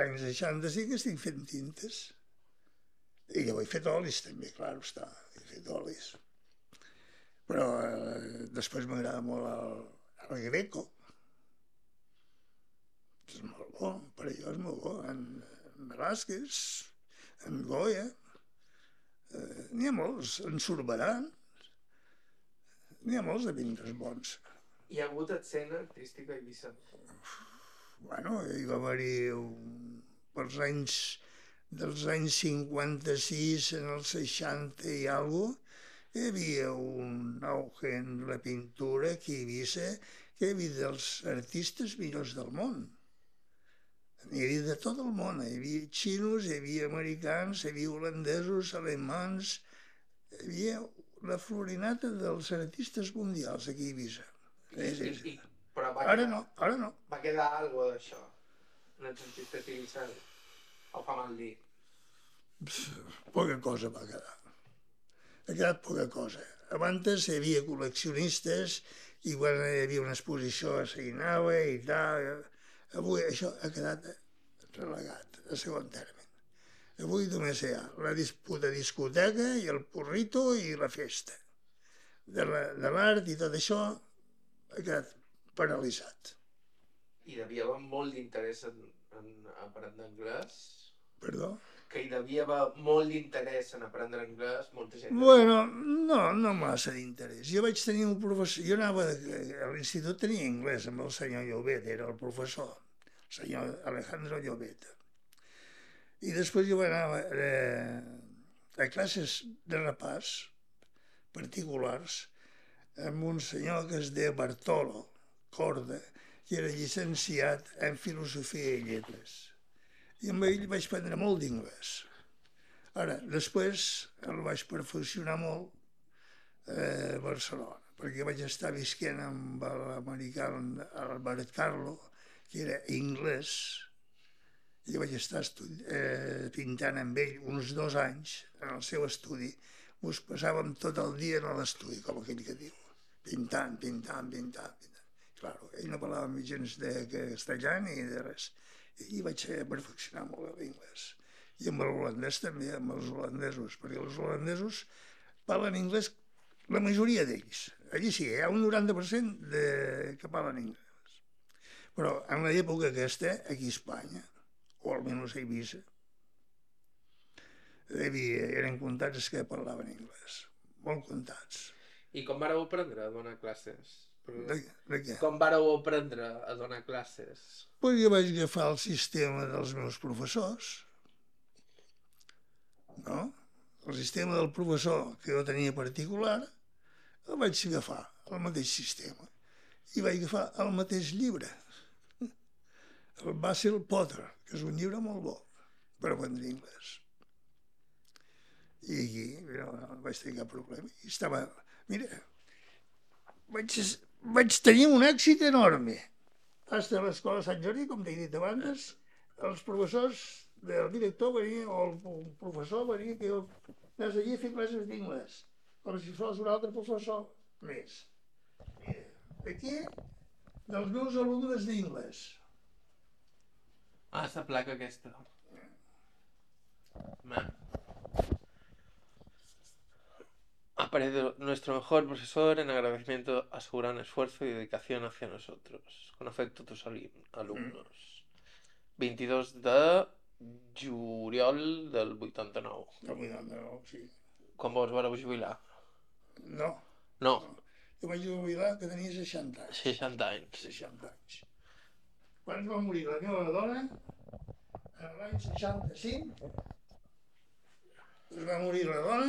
anys 65 estic fent tintes. I jo he fet olis també, clar està, he fet olis. Però després m'agrada molt el Greco. És molt bo, per allò és molt bo. En Velázquez, en Goya, n'hi ha molts, en Zurbarán, n'hi ha molts de pintors bons. Hi ha hagut escena artística a Eivissa? Bueno, hi va haver-hi pels anys dels anys 56 en els 60 i alguna cosa, hi havia un auge en la pintura aquí a Eivissa, que hi havia dels artistes millors del món. Hi havia de tot el món, hi havia xinos, hi havia americans, hi havia holandesos, alemans, hi havia la florinata dels artistes mundials aquí a Eivissa. Sí. Però Ara no. Va quedar alguna cosa d'això? En el sentit de utilitzar o fa mal dir? Poca cosa va quedar. Ha quedat poca cosa. Abans hi havia col·leccionistes i quan hi havia una exposició s'hi anava i tal. Avui això ha quedat relegat a segon terme. Avui només hi ha la disputa discoteca i el porrito i la festa. De l'art i tot això ha quedat paralitzat. I devia haver molt d'interès en aprendre anglès? Perdó? Que hi devia haver molt d'interès en aprendre anglès, molta gent... Bueno, no massa d'interès. Jo vaig tenir un professor... Jo anava... A l'institut tenia anglès amb el senyor Llobet, era el professor, el senyor Alejandro Llobet. I després jo anava a classes de repàs particulars amb un senyor que es deia Bartolo Corda, que era llicenciat en filosofia i lletres. I amb ell vaig prendre molt d'inglès. Ara, després el vaig perfeccionar molt a Barcelona, perquè vaig estar visquent amb l'americà Albert Carlo, que era anglès, i vaig estar pintant amb ell uns 2 anys en el seu estudi. Ens passàvem tot el dia en l'estudi, com aquell que diu, pintant. Claro, ell no parlava gens de castellà ni de res. I vaig perfeccionar molt l'anglès. I amb l'holandès també, amb els holandesos, perquè els holandesos parlen anglès, la majoria d'ells. Allí sí, hi ha un 90% que parlen anglès. Però en l'època aquesta, aquí a Espanya, o almenys a Eivissa, eren comptats que parlaven anglès, molt comptats. I com vareu aprendre a donar classes? De què? Com vareu aprendre a donar classes? Pues jo vaig agafar el sistema dels meus professors, no? El sistema del professor que jo tenia particular, el vaig agafar, el mateix sistema. I vaig agafar el mateix llibre, el Basil Potter, que és un llibre molt bo per aprendre anglès. I aquí no vaig tenir cap problema. I estava... Mira, vaig tenir un èxit enorme. Fins a l'escola Sant Jordi, com t'he dit abans, els professors del director venien, o el professor venia que jo anés allí a fer classes d'inglès, com si fos un altre professor més. Mira, aquí, dels meus alumnes d'inglès. Ah, la placa aquesta. Aparece nuestro mejor profesor en agradecimiento a su gran esfuerzo y dedicación hacia nosotros. Con afecto tus alumnos. 22 de juliol del 89. Del 89, sí. Quan vos vareu jubilar? No. Jo vaig jubilar que tenia 60 anys. 60 anys. 60 anys. Quan va morir la meva dona, en l'any 65, es va morir la dona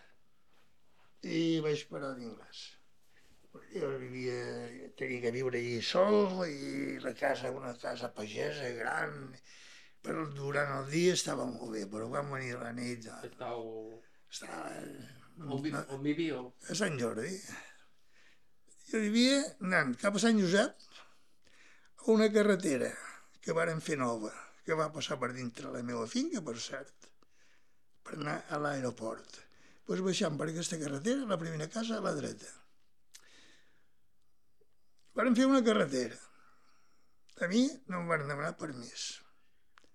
i vaig parar d'inglès. Jo tenia que viure allí sol i la casa, una casa pagesa gran, però durant el dia estava molt bé, però quan venir la nit... On vivíeu? A Sant Jordi. Jo vivia anant cap a Sant Josep a una carretera que varen fer nova, que va passar per dintre la meva finca, per cert, per anar a l'aeroport. Doncs baixant per aquesta carretera, la primera casa a la dreta. Varen fer una carretera. A mi no em van demanar permís.